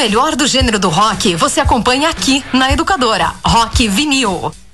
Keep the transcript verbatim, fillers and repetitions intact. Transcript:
melhor do gênero do rock você acompanha aqui na Educadora. Rock Vinil.